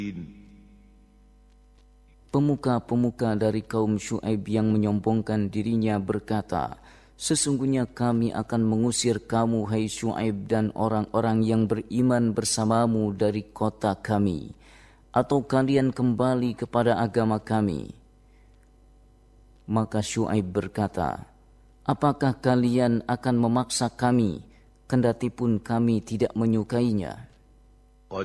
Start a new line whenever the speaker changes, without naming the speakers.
Pemuka-pemuka dari kaum Syuaib yang menyombongkan dirinya berkata, sesungguhnya kami akan mengusir kamu, hai Syuaib, dan orang-orang yang beriman bersamamu dari kota kami, atau kalian kembali kepada agama kami. Maka Syuaib berkata, apakah kalian akan memaksa kami, kendatipun kami tidak menyukainya?